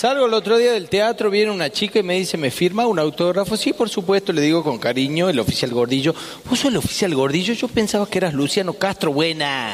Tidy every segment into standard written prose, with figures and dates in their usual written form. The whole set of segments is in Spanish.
Salgo el otro día del teatro, viene una chica y me dice, ¿me firma un autógrafo? Sí, por supuesto, le digo con cariño, el oficial Gordillo. ¿Vos sos el oficial Gordillo? Yo pensaba que eras Luciano Castro. Buena.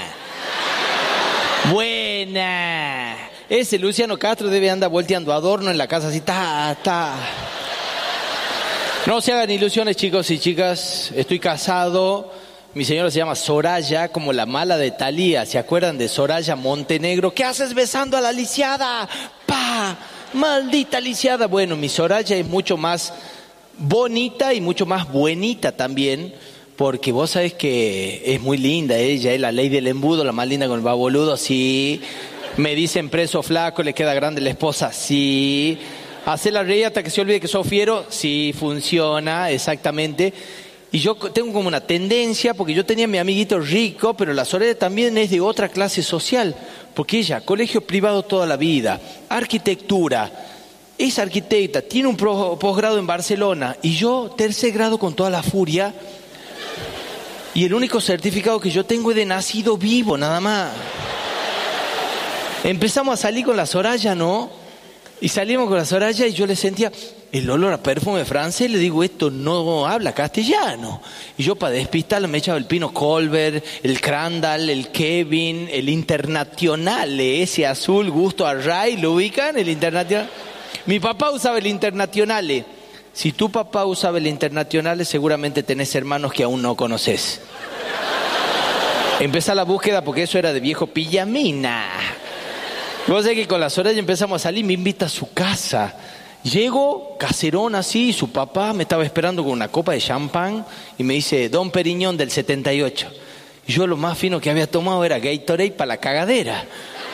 Buena. Ese Luciano Castro debe andar volteando adorno en la casa así, ta. No se hagan ilusiones, chicos y chicas. Estoy casado. Mi señora se llama Soraya, como la mala de Thalía. ¿Se acuerdan de Soraya Montenegro? ¿Qué haces besando a la lisiada? ¡Pah! ¡Maldita lisiada! Bueno, mi Soraya es mucho más bonita y mucho más buenita también, porque vos sabés que es muy linda ella, es la ley del embudo, la más linda con el baboludo, sí. Me dicen preso flaco, le queda grande la esposa, sí. Hacer la reír hasta que se olvide que sos fiero, sí, funciona, exactamente. Y yo tengo como una tendencia, porque yo tenía a mi amiguito rico, pero la Soraya también es de otra clase social, porque ella, colegio privado toda la vida, arquitectura, es arquitecta, tiene un posgrado en Barcelona, y yo tercer grado con toda la furia, y el único certificado que yo tengo es de nacido vivo, nada más. Empezamos a salir con la Soraya, ¿no? Y salimos con la Soraya y yo le sentía el olor a perfume francés. Le digo, esto no habla castellano. Y yo para despistarla me echaba el Pino Colbert, el Crandall, el Kevin, el Internazionale, ese azul, gusto a Ray, ¿lo ubican? El Internazionale. Mi papá usaba el Internazionale. Si tu papá usaba el Internazionale, seguramente tenés hermanos que aún no conoces. Empezá la búsqueda porque eso era de viejo pijamina. Vos sabés que con la Soraya empezamos a salir, me invita a su casa. Llego, caserón así, su papá me estaba esperando con una copa de champán y me dice, Don Periñón del 78. Y yo lo más fino que había tomado era Gatorade para la cagadera.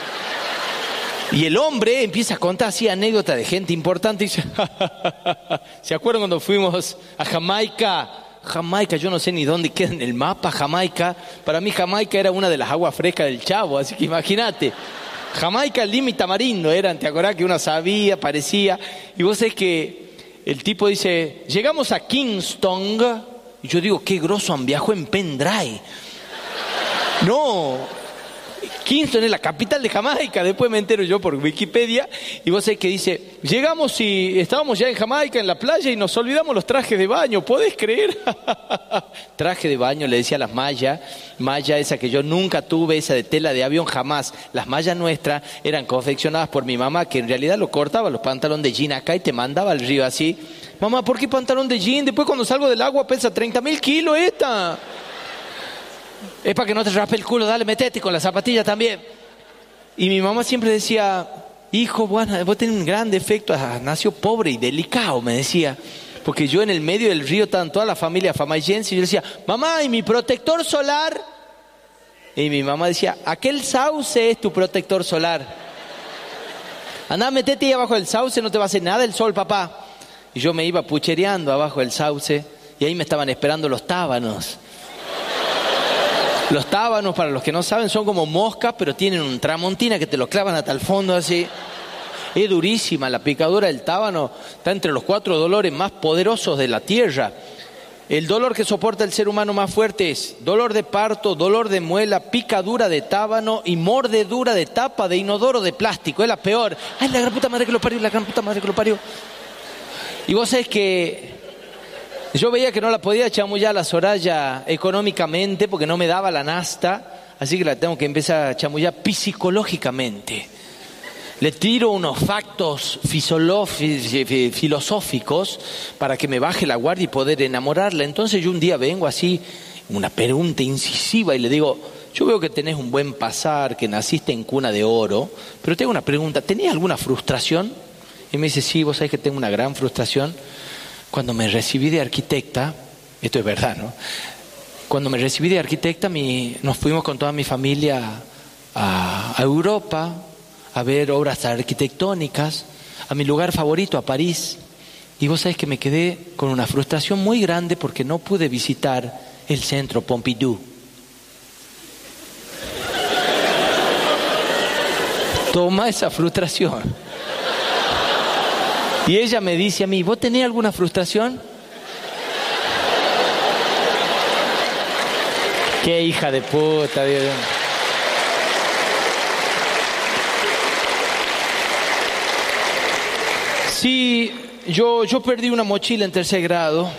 Y el hombre empieza a contar así anécdotas de gente importante y dice, ¿se acuerdan cuando fuimos a Jamaica? Jamaica, yo no sé ni dónde queda en el mapa Jamaica. Para mí Jamaica era una de las aguas frescas del Chavo, así que imagínate. Jamaica, Lima y Tamarindo eran, ¿te acordás que uno sabía, parecía? Y vos sabés que el tipo dice, llegamos a Kingston, y yo digo, qué grosso han viajado en pendrive. No, Kingston es la capital de Jamaica, después me entero yo por Wikipedia, y vos sabés que dice, llegamos y estábamos ya en Jamaica, en la playa, y nos olvidamos los trajes de baño, ¿podés creer? Traje de baño, le decía a las mallas, malla esa que yo nunca tuve, esa de tela de avión, jamás. Las mallas nuestras eran confeccionadas por mi mamá, que en realidad lo cortaba los pantalones de jean acá y te mandaba al río así. Mamá, ¿por qué pantalón de jean? Después cuando salgo del agua pesa 30.000 kilos esta. Es para que no te raspe el culo, dale, metete con la zapatilla también. Y mi mamá siempre decía, hijo, bueno, vos tenés un gran defecto, nació pobre y delicado, me decía. Porque yo en el medio del río estaban toda la familia famayense y yo decía, mamá, ¿y mi protector solar? Y mi mamá decía, aquel sauce es tu protector solar. Andá, metete ahí abajo del sauce, no te va a hacer nada el sol, papá. Y yo me iba puchereando abajo del sauce y ahí me estaban esperando los tábanos. Los tábanos, para los que no saben, son como moscas, pero tienen un tramontina que te lo clavan hasta el fondo así. Es durísima, la picadura del tábano está entre los 4 dolores más poderosos de la tierra. El dolor que soporta el ser humano más fuerte es dolor de parto, dolor de muela, picadura de tábano y mordedura de tapa de inodoro de plástico. Es la peor. Ay, la gran puta madre que lo parió, la gran puta madre que lo parió. Y vos sabés que yo veía que no la podía chamullar a la Soraya económicamente porque no me daba la nasta, así que la tengo que empezar a chamullar psicológicamente. Le tiro unos factos filosóficos para que me baje la guardia y poder enamorarla. Entonces yo un día vengo así, una pregunta incisiva y le digo, yo veo que tenés un buen pasar, que naciste en cuna de oro, pero tengo una pregunta, ¿tenés alguna frustración? Y me dice, sí, vos sabés que tengo una gran frustración. Cuando me recibí de arquitecta, esto es verdad, ¿no? Cuando me recibí de arquitecta, nos fuimos con toda mi familia a Europa a ver obras arquitectónicas, a mi lugar favorito, a París. Y vos sabés que me quedé con una frustración muy grande porque no pude visitar el centro Pompidou. Toma esa frustración. Y ella me dice a mí, ¿vos tenés alguna frustración? Qué hija de puta, Dios mío. Sí, yo perdí una mochila en 3er grado.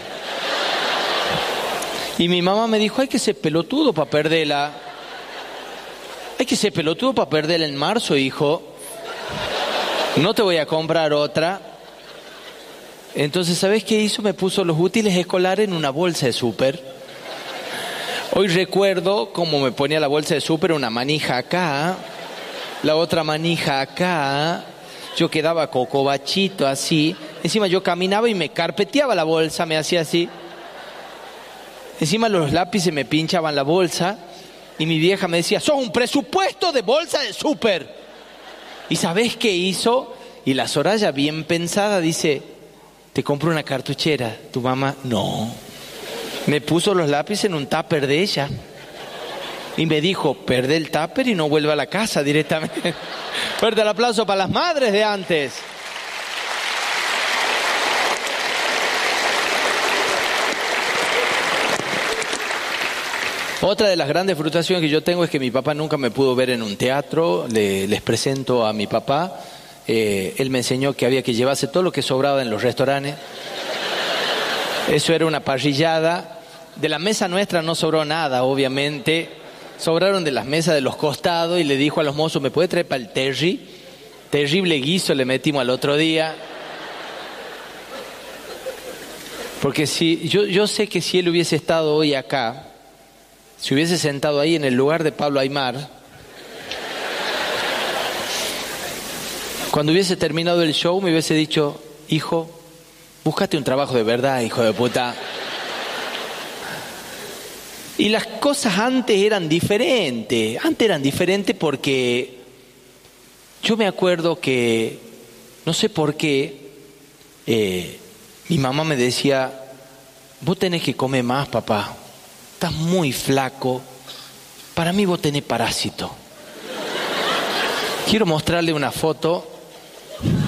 Y mi mamá me dijo, hay que ser pelotudo para perderla. Hay que ser pelotudo para perderla en marzo, hijo. No te voy a comprar otra. Entonces, ¿sabes qué hizo? Me puso los útiles escolares en una bolsa de súper. Hoy recuerdo cómo me ponía la bolsa de súper, una manija acá, la otra manija acá. Yo quedaba cocobachito así. Encima yo caminaba y me carpeteaba la bolsa, me hacía así. Encima los lápices me pinchaban la bolsa. Y mi vieja me decía, sos un presupuesto de bolsa de súper. ¿Y sabés qué hizo? Y la Soraya, bien pensada, dice, te compro una cartuchera. Tu mamá, no. Me puso los lápices en un tupper de ella. Y me dijo, perde el tupper y no vuelva a la casa directamente. Fuerte el aplauso para las madres de antes. Otra de las grandes frustraciones que yo tengo es que mi papá nunca me pudo ver en un teatro. Les presento a mi papá. Él me enseñó que había que llevarse todo lo que sobraba en los restaurantes. Eso era una parrillada. De la mesa nuestra no sobró nada, obviamente. Sobraron de las mesas de los costados y le dijo a los mozos, ¿me puede traer para el terry? Terrible guiso le metimos al otro día. Porque si yo sé que si él hubiese estado hoy acá, si hubiese sentado ahí en el lugar de Pablo Aimar, cuando hubiese terminado el show me hubiese dicho, hijo, búscate un trabajo de verdad, hijo de puta. Y las cosas antes eran diferentes. Antes eran diferentes porque yo me acuerdo que, no sé por qué, mi mamá me decía, vos tenés que comer más, papá. Estás muy flaco. Para mí vos tenés parásito. Quiero mostrarle una foto.